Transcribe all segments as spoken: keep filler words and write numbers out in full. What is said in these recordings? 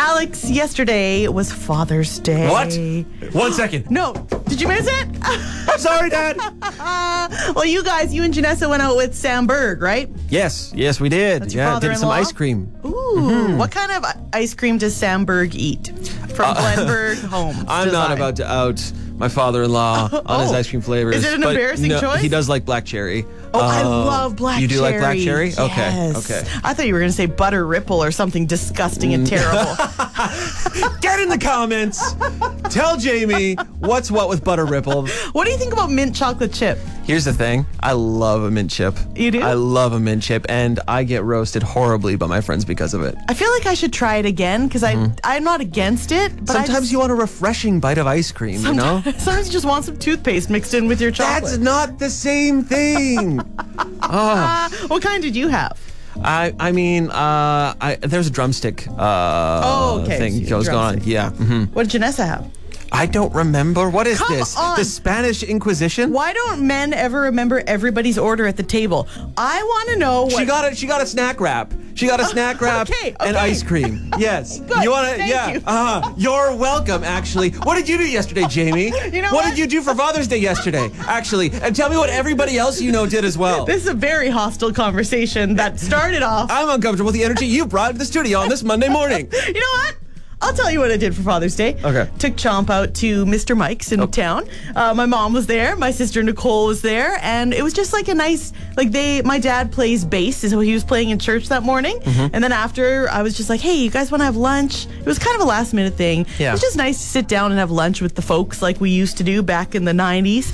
Alex, yesterday was Father's Day. What? One second. No. Did you miss it? I'm sorry, Dad. Well, you guys, you and Janessa went out with Sam Berg, right? Yes, yes, we did. That's your yeah, did some father-in-law? ice cream. Ooh. Mm-hmm. What kind of ice cream does Sam Berg eat? From Uh, Glenberg Homes. I'm not Design. about to out my father-in-law on his Oh. ice cream flavors. Is it an but embarrassing no, choice? He does like black cherry. Oh, I Uh, love black cherry. You do like black cherry? Yes. Okay, okay. I thought you were going to say butter ripple or something disgusting and terrible. Get in the comments. Tell Jamie what's what with butter ripple. What do you think about mint chocolate chip? Here's the thing. I love a mint chip. You do? I love a mint chip, and I get roasted horribly by my friends because of it. I feel like I should try it again because I I'm not against it. But I Sometimes just, you want a refreshing bite of ice cream, you know? sometimes you just want some toothpaste mixed in with your chocolate. That's not the same thing. Uh, what kind did you have? I I mean, uh, I, there's a drumstick uh, Oh, okay. thing So goes on. drumstick. Yeah. mhm. What did Janessa have? I don't remember. What is Come this? on. The Spanish Inquisition? Why don't men ever remember everybody's order at the table? I want to know what. She got a she got a snack wrap. She got a snack wrap okay, and okay. ice cream. Yes. Good, You want to? thank Yeah. you. Uh-huh. You're welcome. Actually, what did you do yesterday, Jamie? You know what, what? did you do for Father's Day yesterday? Actually, and tell me what everybody else you know did as well. This is a very hostile conversation that started off. I'm uncomfortable with the energy you brought to the studio on this Monday morning. You know what? I'll tell you what I did for Father's Day. Okay. Took Chomp out to Mister Mike's in town. Uh, my mom was there. My sister Nicole was there. And it was just like a nice, like they, my dad plays bass, so he was playing in church that morning. Mm-hmm. And then after, I was just like, hey, you guys want to have lunch? It was kind of a last minute thing. Yeah. It was just nice to sit down and have lunch with the folks like we used to do back in the nineties.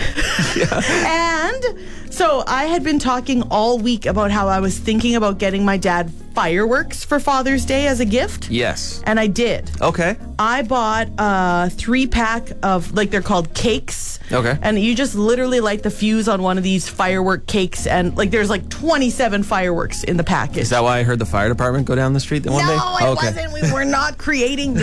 And so I had been talking all week about how I was thinking about getting my dad fireworks for Father's Day as a gift. Yes. And I did. Okay. I bought a three pack of, like, they're called cakes. Okay. And you just literally light the fuse on one of these firework cakes, and like there's like twenty-seven fireworks in the package. Is that why I heard the fire department go down the street that one no, day? it wasn't. We were not creating